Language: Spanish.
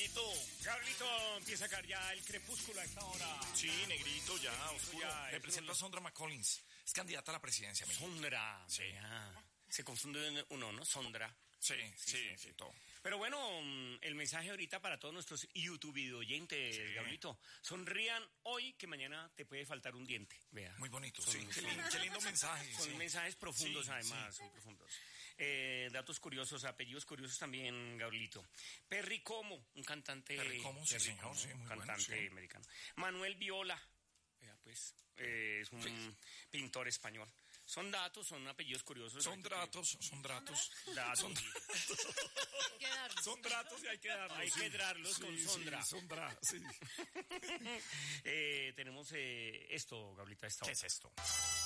Gabrielito, empieza a caer ya el crepúsculo a esta hora. Sí, negrito, ya, oscuro. Ya, Representa a Sondra McCollins. Es candidata a la presidencia, amigo. Sondra. Sí. Se confunde uno, ¿no? Sondra. Sí, todo. Pero bueno, el mensaje ahorita para todos nuestros YouTube videoyentes, sí. Gabrielito. Sonrían hoy que mañana te puede faltar un diente. Vea. Muy bonito, sí. Qué lindo mensaje. Son mensajes profundos, además, son profundos. Datos curiosos, apellidos curiosos también, Gabrielito. Perry Como, un cantante... Perry Como, sí, señor, sí, muy cantante bueno, sí. americano. Manuel Viola, vea, pues, es un pintor español. Son datos, son apellidos curiosos. Son datos. Son datos y hay que darlos. Hay que darlos con Sondra. Sí, Sondra, sí. Tenemos esto, Gabrielita, esta ¿Qué hora. es esto?